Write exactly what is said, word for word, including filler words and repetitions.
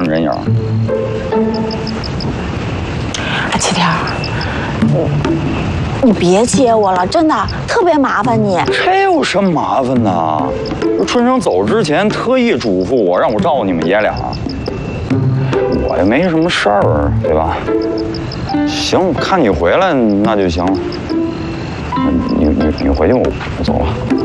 人影。 啊，七天，你你别接我了，真的特别麻烦你。 这有什么麻烦呢？春生走之前特意嘱咐我，让我照顾你们爷俩。我也没什么事儿，对吧？行，看你回来那就行了。你你你回去，我我走了。